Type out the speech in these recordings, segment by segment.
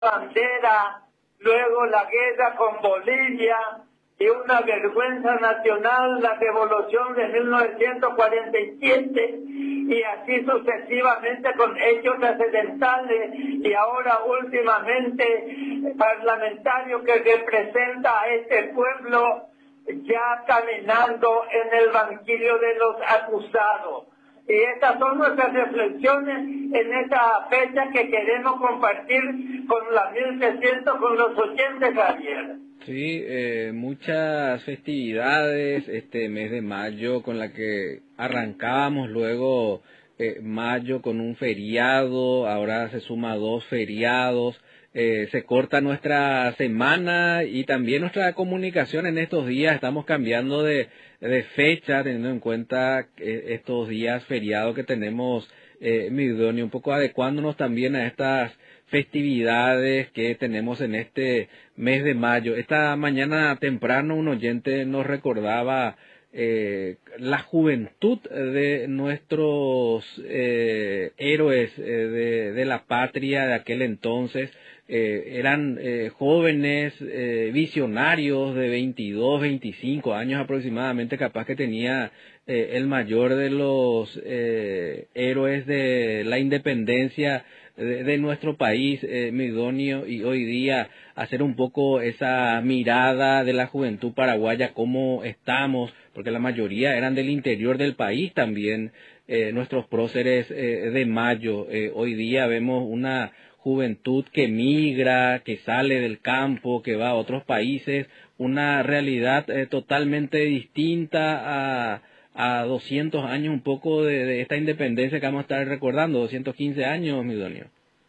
bandera, luego la guerra con Bolivia y una vergüenza nacional, la revolución de 1947 y así sucesivamente con hechos trascendentales y ahora últimamente parlamentario que representa a este pueblo ya caminando en el banquillo de los acusados. Y estas son nuestras reflexiones en esta fecha que queremos compartir con la 1300, con los oyentes, Javier. Sí, muchas festividades este mes de mayo con la que arrancábamos, luego mayo con un feriado, ahora se suma 2 feriados, se corta nuestra semana y también nuestra comunicación en estos días. Estamos cambiando de fecha, teniendo en cuenta estos días feriados que tenemos, Migdonio, un poco adecuándonos también a estas festividades que tenemos en este mes de mayo. Esta mañana temprano un oyente nos recordaba la juventud de nuestros héroes de la patria de aquel entonces. Eran jóvenes visionarios de 22, 25 años aproximadamente, capaz que tenía el mayor de los héroes de la independencia de nuestro país, Migdonio, y hoy día hacer un poco esa mirada de la juventud paraguaya, cómo estamos, porque la mayoría eran del interior del país también, nuestros próceres de mayo. Hoy día vemos una juventud que migra, que sale del campo, que va a otros países, una realidad totalmente distinta a 200 años un poco de esta independencia que vamos a estar recordando, 215 años, Migdonio.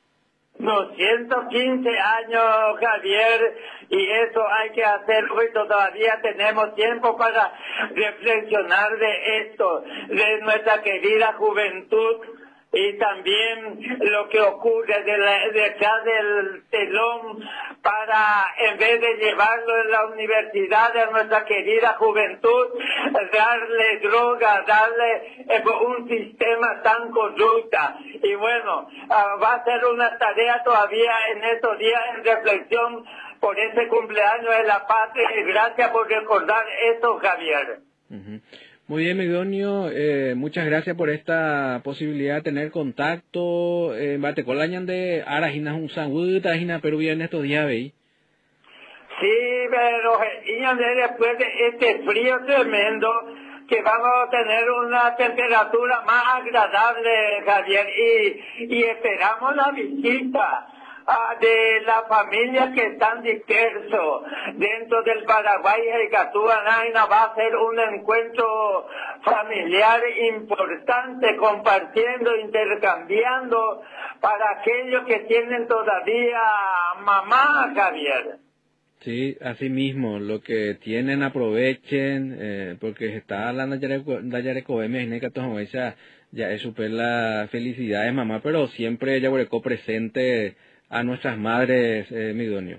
215 años, Javier, y eso hay que hacer hoy. Todavía tenemos tiempo para reflexionar de esto, de nuestra querida juventud, y también lo que ocurre detrás del telón para, en vez de llevarlo en la universidad de nuestra querida juventud, darle droga, darle un sistema tan corrupta. Y bueno, va a ser una tarea todavía en estos días en reflexión por ese cumpleaños de la patria, y gracias por recordar eso, Javier. Uh-huh. Muy bien, Migdonio, muchas gracias por esta posibilidad de tener contacto. Batecolañan de Arajina, un sangudo, Arajina, Perú, en estos días, ¿veis? Sí, pero después de este frío tremendo, que vamos a tener una temperatura más agradable, Javier, y esperamos la visita de las familias que están dispersos dentro del Paraguay y Catuanaina. Va a ser un encuentro familiar importante, compartiendo, intercambiando para aquellos que tienen todavía mamá, Javier. Sí, así mismo, lo que tienen aprovechen, porque está la Nayarecoemia, ya es super la felicidad de mamá, pero siempre ella presente a nuestras madres, Migdonio.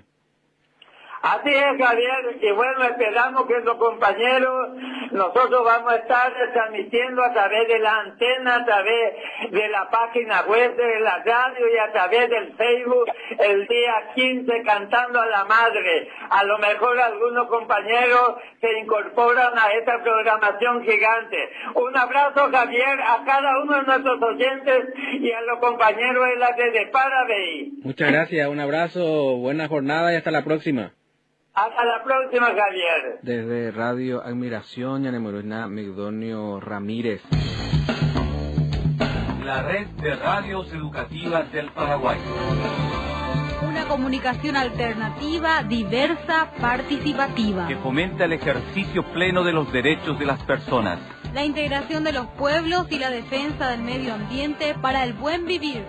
Así es, Javier, y bueno, esperamos que los compañeros, nosotros vamos a estar transmitiendo a través de la antena, a través de la página web de la radio y a través del Facebook el día 15 cantando a la madre. A lo mejor algunos compañeros se incorporan a esta programación gigante. Un abrazo, Javier, a cada uno de nuestros oyentes y a los compañeros de la de Parabéns. Muchas gracias, un abrazo, buena jornada y hasta la próxima. Hasta la próxima, Javier. Desde Radio Admiración, Yanemorona Migdonio Ramírez. La red de radios educativas del Paraguay. Una comunicación alternativa, diversa, participativa. Que fomenta el ejercicio pleno de los derechos de las personas. La integración de los pueblos y la defensa del medio ambiente para el buen vivir.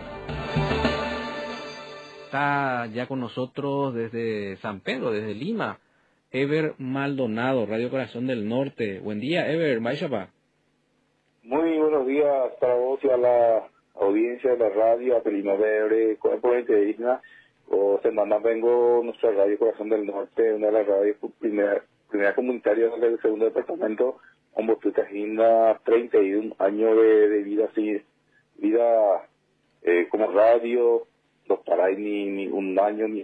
Está ya con nosotros desde San Pedro, desde Lima, Ever Maldonado, Radio Corazón del Norte. Buen día, Ever, Maishapa. Muy buenos días para vos y a la audiencia de la radio, a Primavera, Corriente Digna. O semana vengo nuestra Radio Corazón del Norte, una de las radios primera comunitaria del segundo departamento, con Botuta Ginda, 31 años de vida, así, vida como radio. no paráis ni un año ni